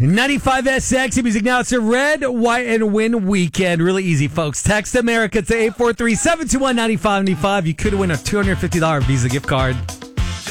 95SX music now. It's a red, white, and win weekend. Really easy, folks. Text America to 843-721-9595. You could win a $250 Visa gift card.